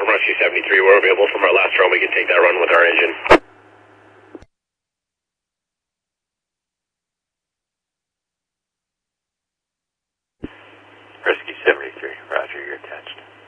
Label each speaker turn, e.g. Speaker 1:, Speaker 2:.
Speaker 1: from Rescue 73. We're available from our last run. We can take that run with our engine.
Speaker 2: Rescue 73, roger, you're attached.